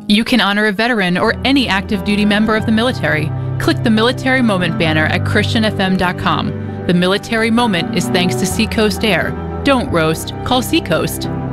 You can honor a veteran or any active duty member of the military. Click the Military Moment banner at ChristianFM.com. The Military Moment is thanks to Seacoast Air. Don't roast, call Seacoast.